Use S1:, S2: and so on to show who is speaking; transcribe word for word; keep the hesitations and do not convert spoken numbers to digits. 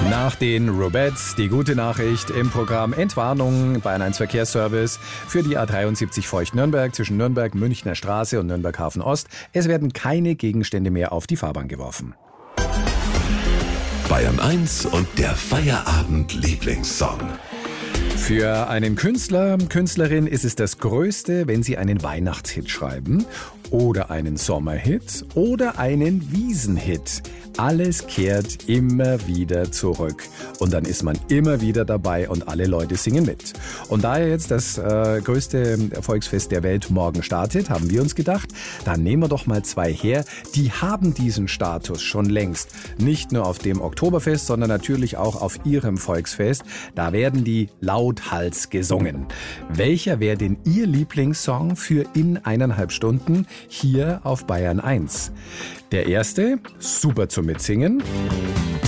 S1: Nach den Rubettes die gute Nachricht im Programm Entwarnung Bayern eins Verkehrsservice für die A dreiundsiebzig Feucht-Nürnberg zwischen Nürnberg, Münchner Straße und Nürnberg Hafen Ost. Es werden keine Gegenstände mehr auf die Fahrbahn geworfen.
S2: Bayern eins und der Feierabend-Lieblingssong.
S1: Für einen Künstler, Künstlerin ist es das Größte, wenn sie einen Weihnachtshit schreiben oder einen Sommerhit oder einen Wiesenhit. Alles kehrt immer wieder zurück und dann ist man immer wieder dabei und alle Leute singen mit. Und da jetzt das äh, größte Volksfest der Welt morgen startet, haben wir uns gedacht, dann nehmen wir doch mal zwei her, die haben diesen Status schon längst. Nicht nur auf dem Oktoberfest, sondern natürlich auch auf ihrem Volksfest. Da werden die lauthals gesungen. Welcher wäre denn Ihr Lieblingssong für in eineinhalb Stunden hier auf Bayern eins? Der erste, super zum Mitsingen.